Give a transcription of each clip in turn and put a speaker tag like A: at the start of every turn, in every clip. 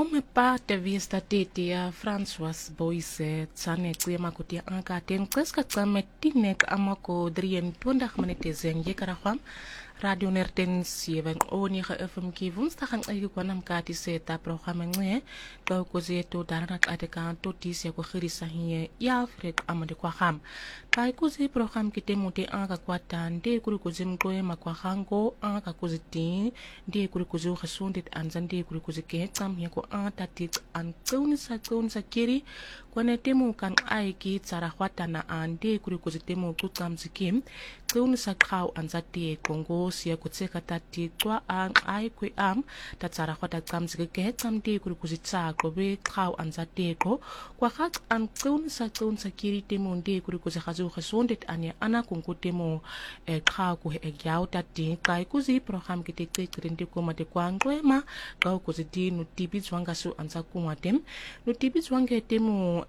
A: Come parte vista titia François Boise tsane tsema kutia anka ten kreska tsame tinek amako 23 minute zenje karaham Radio Nerten 7 onige FM ki woensdag ang ayukwanam kati seta programma nge kau kozeto darak adeka totis ya ko khirisa hiye ya frek amade kwa ham kai koze program kite muti anga kwatan de kuri kozim koe makwa hango anga koziti de kuri kozo khasundit anzan de kuri kozike tsam ya ko anta tit an tsaunisa kiri kone temu kan aiki tsara khwatana ande kuri kozitemu tutsam zikim tsaunisa khau anzati kongo sia kutseka tati twa ang ai kwe am tatsara khwata tsam zike tsam de kuri kozitsa ko be khau anzati ko kwa khat an tsaunisa kiri temu de kuri kozikhazu khasundit anya ana kongo temu khau ko e gyau tati kai kuzi program kite krinde ko mate kwangwe ma kau koziti no tibi zwanga su anza kumatem no tibi zwanga temu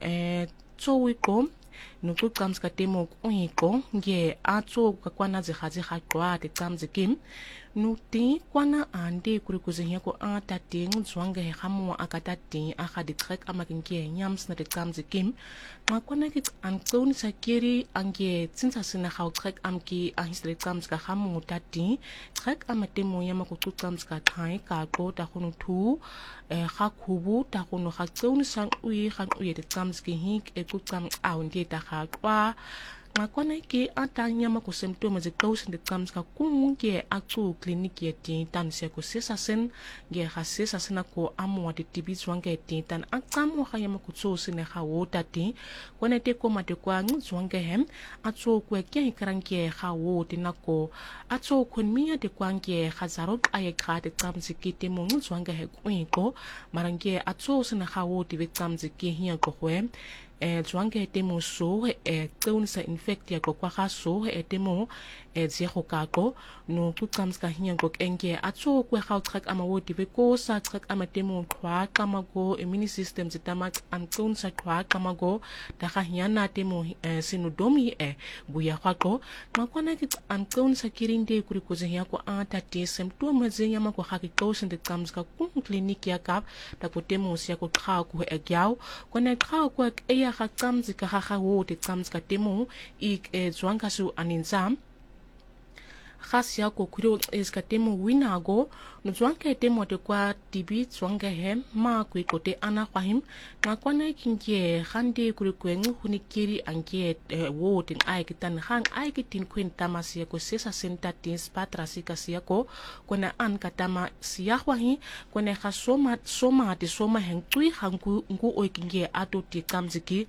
A: tsowiko nuku kamska temo kuiko nge atso kakwana zikhazi khakwa te kamzikim nuti kwana ande kuri kuzinya ko atati ngzwanga he khamu akatati akhadi trek amakinge nyams na te kamzikim makwana ki antoni sakiri ange tsinsa sina khaw trek amki ahistre kamska khamu tati trek amatemo yama ko kamska khai ka ko ta khunu thu khakhubu ta khunu khatsoni sang uyi khan uyi te kamski hik e kutsam aunde ta khakwa makwana ki atanya mako symptoms e close in the comes ka kunge aktu clinic yeti tan se ko sesa sen ge khasesa sena ko amwa de tibis wange ti tan akam wa yama ko tso sene kha wota ti kone te ko mate kwa ngzwange hem atso ko ke karanke kha woti nako atso kon miya de kwange khazarot aye kha de tsamsi te mo ngzwange he ko marange atso sene kha woti ve tsamsi ki hiya ko hwe zwange temo so tsaunisa infect ya ko kwa so temo zero kako no kutsamska hiya ko enge atso ko khaw track amawoti be ko sa track amatemo khwa kamago immune system zitama antsaunisa khwa kamago da hiya na temo sinodomi buya khako makwana ki antsaunisa kirinde kuri ko ziya ko atati symptoms zinya mako khaki tosin de tsamska kun clinic ya kap ta ko temo sia ko khaw ko egyaw kone khaw ko eya khamzi ka khawo te tsamska temo ik zwanga su aninzam khasya ko kuro eska temo winago no zwanga temo te kwa tibi zwanga he ma ku kote ana khahim makwana kinge khande kuri kwengu hunikiri ange wo tin ai kitan khang ai kitin kuin tamasi ko sesa senta tins patrasi kasia ko kona an katama siya khwahi kone khasoma soma heng tui hangu ngu oikinge ato ti kamziki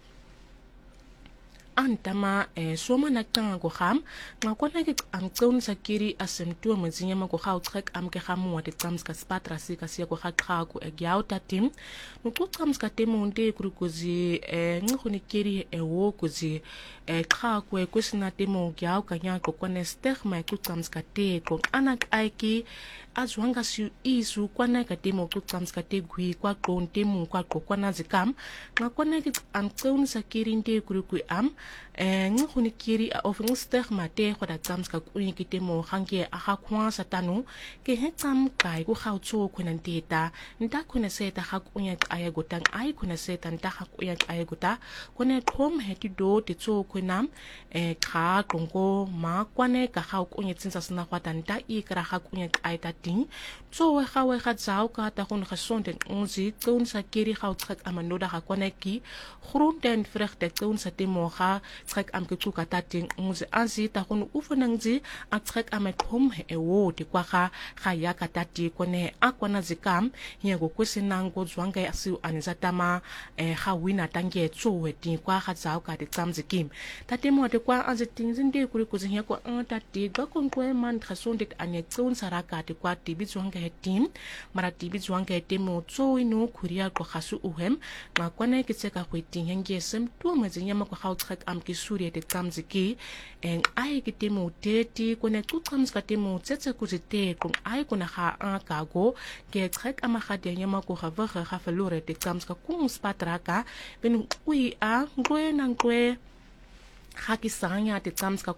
A: antama soma nakanga ko kham ngakona ki angtson sakiri asemtu mzinya ma ko khaw trek amke khamu wat tsamska spatra sika sia ko khakha ko egyauta tim no ko tsamska temonde kurukozi ngkhoni kiri wo kozi kha ko kusina temo gyau kanya ko kone stigma ko tsamska te ko anak aiki azwanga su isu kwana ka temo ko tsamska te gui kwa konte mu kwa ko kwana zikam ngakona ki angtson sakiri nde kuruku am ngkhoni kiri of stigma te khoda tsamska kuniki temo khange akha khwa satanu ke he tsam kai ko khaw cho khona teta nta khona seta khakunya aya gotang ai khona seta nta khakunya aya gota kone thom heti do te cho khonam kha kongo ma kwane ka khaw kunya tsinsa sna khwata nta I kra khakunya ai ta ting so we khawe kha tsau ka ta khon khasonte unzi tson sa kiri khaw tsak amanoda kha kwane ki khrunden frechte tson sa temo kha tsak am ke tsuka ta ting unzi anzi ta khon ufonangzi a tsak am thom wo ti kwa kha ya ka ta ti kone akwana zikam hiya go kwesinango zwanga asu anizatama kha wina tange tso we ti kwa kha tsau ka ti tsamzikim ta temo te kwa anzi tingzinde kuri kuzinya ko ta ti ga kon ko man khasonde anya tson saraka ti kwa ti bi zwanga he tim mara ti bi zwanga temo tso ino kuria ko khasu uhem ma kwane ki tseka khwiti henge sem tu mazinya ma ko khaw tsak am ki suri te tsamziki ai ki temo teti kone tu tsamska temo tsetse kuzite kung ai kona kha akago ke tsak ama kha de nyama ko kha va kha falore te tsamska kung spatraka ben ui a ngwe na ngwe khaki sanya te tsamska